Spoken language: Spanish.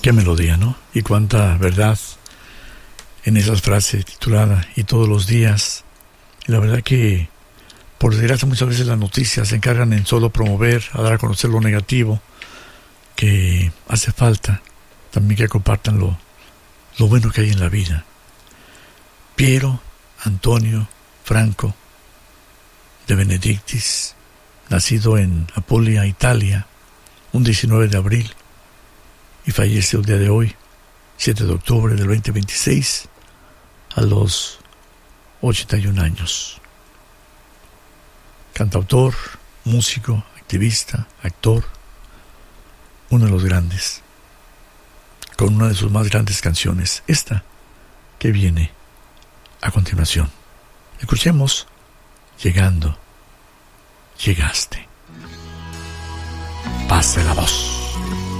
Qué melodía, ¿no? Y cuánta verdad en esas frases tituladas "y todos los días". Y la verdad que, por desgracia, muchas veces las noticias se encargan en solo promover, a dar a conocer lo negativo, que hace falta también que compartan lo bueno que hay en la vida. Piero Antonio Franco de Benedictis, nacido en Apulia, Italia, un 19 de abril, y fallece el día de hoy, 7 de octubre del 2026, a los 81 años. Cantautor, músico, activista, actor, uno de los grandes, con una de sus más grandes canciones, esta que viene a continuación. Escuchemos Llegando, llegaste. Pase la voz.